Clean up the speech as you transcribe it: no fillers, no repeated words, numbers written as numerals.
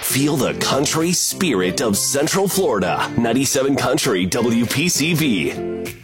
Feel the country spirit of Central Florida. 97 Country WPCV.